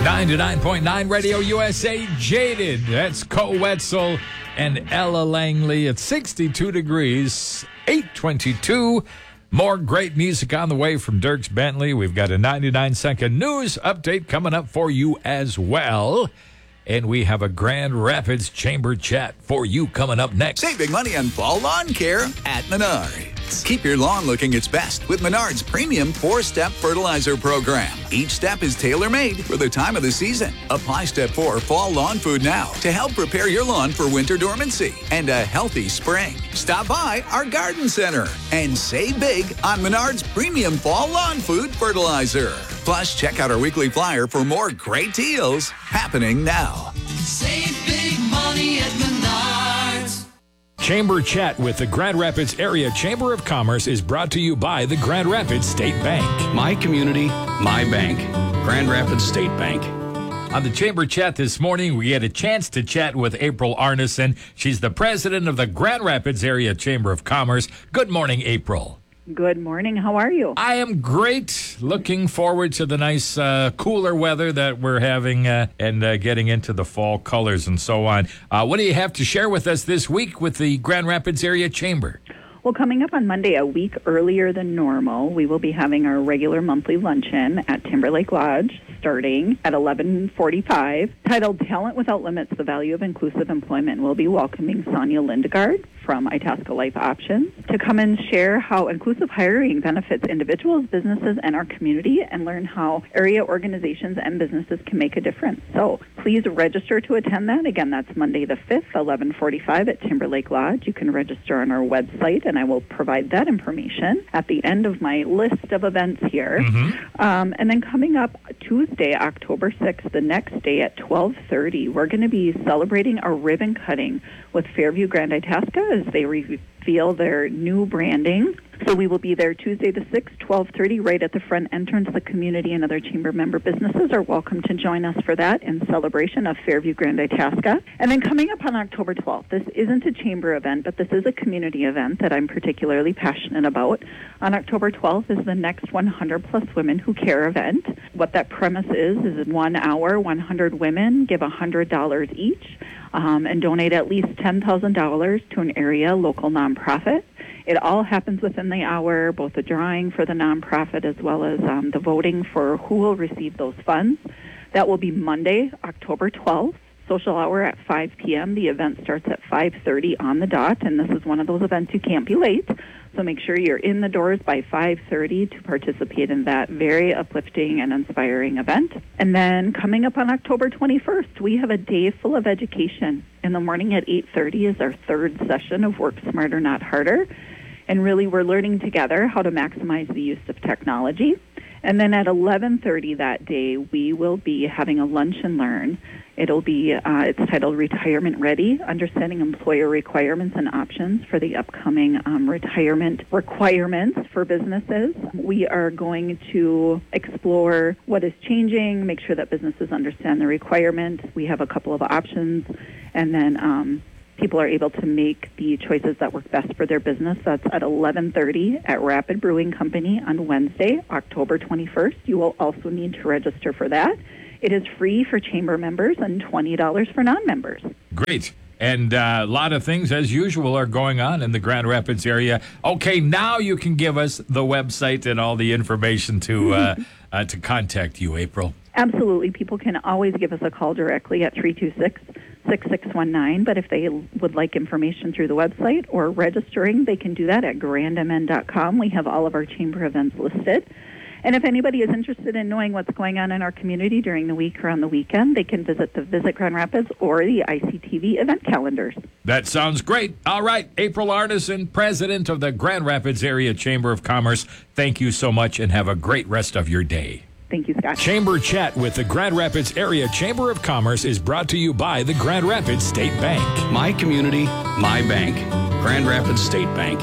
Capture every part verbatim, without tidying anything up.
ninety-nine point nine Radio U S A, Jaded. That's Co Wetzel and Ella Langley at sixty-two degrees, eight twenty-two. More great music on the way from Dierks Bentley. We've got a ninety-nine second news update coming up for you as well. And we have a Grand Rapids Chamber chat for you coming up next. Save big money on fall lawn care at Menards. Keep your lawn looking its best with Menards' premium four-step fertilizer program. Each step is tailor-made for the time of the season. Apply Step four Fall Lawn Food now to help prepare your lawn for winter dormancy and a healthy spring. Stop by our garden center and save big on Menards' premium fall lawn food fertilizer. Plus, check out our weekly flyer for more great deals happening now. Save big money at Menards. Chamber Chat with the Grand Rapids Area Chamber of Commerce is brought to you by the Grand Rapids State Bank. My community, my bank. Grand Rapids State Bank. On the Chamber Chat this morning, we had a chance to chat with April Arneson. She's the president of the Grand Rapids Area Chamber of Commerce. Good morning, April. Good morning. How are you? I am great. Looking forward to the nice, uh, cooler weather that we're having uh, and uh, getting into the fall colors and so on. Uh, what do you have to share with us this week with the Grand Rapids Area Chamber? Well, coming up on Monday, a week earlier than normal, we will be having our regular monthly luncheon at Timberlake Lodge starting at eleven forty-five. Titled Talent Without Limits, The Value of Inclusive Employment. We'll be welcoming Sonia Lindegard from Itasca Life Options to come and share how inclusive hiring benefits individuals, businesses, and our community, and learn how area organizations and businesses can make a difference. So please register to attend that. Again, that's Monday the fifth, eleven forty-five at Timberlake Lodge. You can register on our website, and I will provide that information at the end of my list of events here. Mm-hmm. Um, and then coming up Tuesday, October sixth, the next day at twelve thirty, we're going to be celebrating a ribbon cutting with Fairview Grand Itasca as they reveal their new branding. So we will be there Tuesday the sixth, twelve thirty, right at the front entrance. The community and other chamber member businesses are welcome to join us for that in celebration of Fairview Grand Itasca. And then coming up on October twelfth, this isn't a chamber event, but this is a community event that I'm particularly passionate about. On October twelfth is the Next one hundred Plus Women Who Care event. What that premise is, is in one hour, one hundred women give one hundred dollars each um, and donate at least ten thousand dollars to an area local nonprofit. It all happens within the hour, both the drawing for the nonprofit as well as um, the voting for who will receive those funds. That will be Monday, October twelfth, social hour at five p.m. The event starts at five thirty on the dot, and this is one of those events you can't be late. So make sure you're in the doors by five thirty to participate in that very uplifting and inspiring event. And then coming up on October twenty-first, we have a day full of education. In the morning at eight thirty is our third session of Work Smarter, Not Harder. And really, we're learning together how to maximize the use of technology. And then at eleven thirty that day, we will be having a lunch and learn. It'll be, uh, it's titled Retirement Ready, Understanding Employer Requirements and Options for the Upcoming um, Retirement Requirements for Businesses. We are going to explore what is changing, make sure that businesses understand the requirements. We have a couple of options, and then um, people are able to make the choices that work best for their business. That's at eleven thirty at Rapid Brewing Company on Wednesday, October twenty-first. You will also need to register for that. It is free for chamber members and twenty dollars for non-members. Great. And uh, a lot of things, as usual, are going on in the Grand Rapids area. Okay, now you can give us the website and all the information to uh, uh, to contact you, April. Absolutely. People can always give us a call directly at three two six, six six one nine. But if they would like information through the website or registering, they can do that at grand m n dot com. We have all of our chamber events listed. And if anybody is interested in knowing what's going on in our community during the week or on the weekend, they can visit the Visit Grand Rapids or the I C T V event calendars. That sounds great. All right, April Arneson, president of the Grand Rapids Area Chamber of Commerce, thank you so much and have a great rest of your day. Thank you, Scott. Chamber Chat with the Grand Rapids Area Chamber of Commerce is brought to you by the Grand Rapids State Bank. My community, my bank. Grand Rapids State Bank.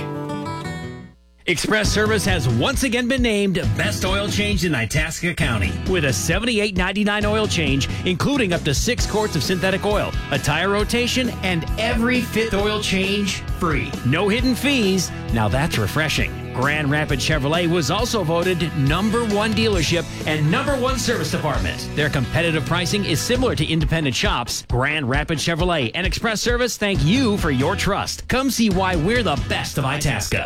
Express Service has once again been named Best Oil Change in Itasca County with a seventy-eight ninety-nine oil change, including up to six quarts of synthetic oil, a tire rotation, and every fifth oil change free. No hidden fees. Now that's refreshing. Grand Rapids Chevrolet was also voted number one dealership and number one service department. Their competitive pricing is similar to independent shops. Grand Rapids Chevrolet and Express Service thank you for your trust. Come see why we're the best of Itasca.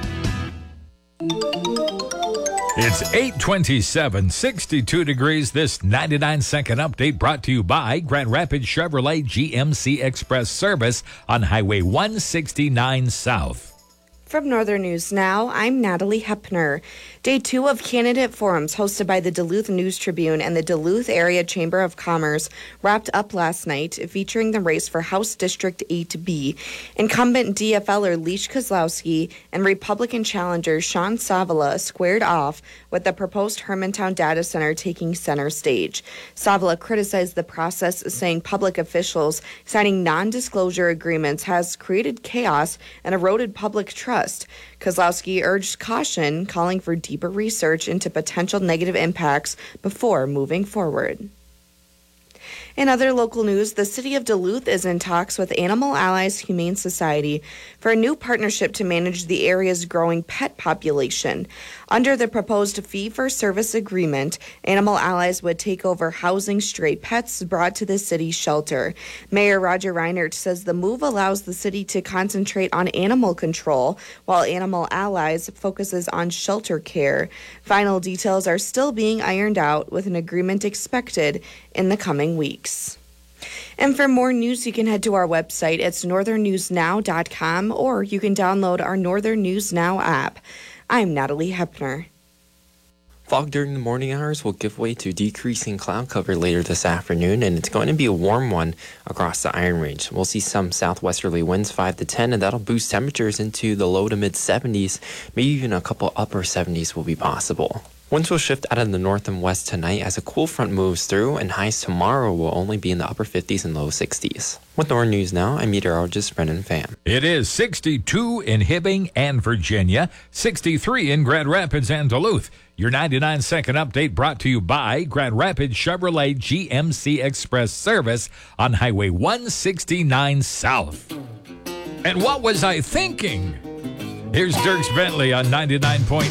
It's eight twenty-seven, sixty-two degrees. This ninety-nine second update brought to you by Grand Rapids Chevrolet G M C Express Service on Highway one sixty-nine South. From Northern News Now, I'm Natalie Hepner. Day two of candidate forums hosted by the Duluth News Tribune and the Duluth Area Chamber of Commerce wrapped up last night, featuring the race for House District eight B. Incumbent D F L-er Leach Kozlowski and Republican challenger Sean Savala squared off with the proposed Hermantown data center taking center stage. Savala criticized the process, saying public officials signing non-disclosure agreements has created chaos and eroded public trust. Kozlowski urged caution, calling for deeper research into potential negative impacts before moving forward. In other local news, the city of Duluth is in talks with Animal Allies Humane Society for a new partnership to manage the area's growing pet population. Under the proposed fee-for-service agreement, Animal Allies would take over housing stray pets brought to the city's shelter. Mayor Roger Reinert says the move allows the city to concentrate on animal control, while Animal Allies focuses on shelter care. Final details are still being ironed out, with an agreement expected in the coming weeks. And for more news, you can head to our website. It's northern news now dot com, or you can download our Northern News Now app. I'm Natalie Hepner. Fog during the morning hours will give way to decreasing cloud cover later this afternoon, and it's going to be a warm one across the Iron Range. We'll see some southwesterly winds five to ten, and that'll boost temperatures into the low to mid seventies. Maybe even a couple upper seventies will be possible. Winds will shift out of the north and west tonight as a cool front moves through, and highs tomorrow will only be in the upper fifties and low sixties. With Northern News Now, I'm meteorologist Brendan Pham. It is sixty-two in Hibbing and Virginia, sixty-three in Grand Rapids and Duluth. Your ninety-nine second update brought to you by Grand Rapids Chevrolet G M C Express Service on Highway one sixty-nine South. And what was I thinking? Here's Dierks Bentley on ninety-nine point